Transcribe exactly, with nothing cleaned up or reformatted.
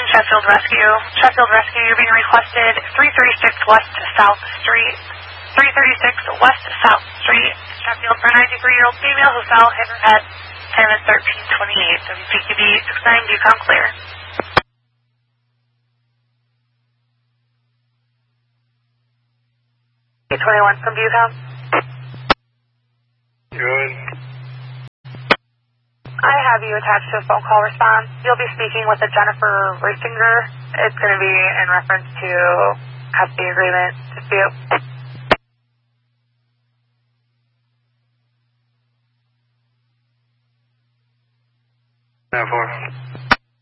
Sheffield Rescue. Sheffield Rescue, you're being requested three thirty-six West South Street. three thirty-six West South Street. Sheffield for a ninety-three-year-old female who fell, hit her head. Time is thirteen twenty-eight. W P Q B six nine, do you come clear? eight twenty-one from Bucom. Good. I have you attached to a phone call response. You'll be speaking with a Jennifer Reisinger. It's going to be in reference to custody agreement dispute. ten four.